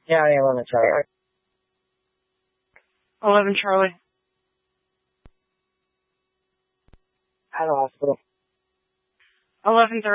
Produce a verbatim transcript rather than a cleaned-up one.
Yeah, I want to try it. eleven Charlie. At the hospital. eleven thirty.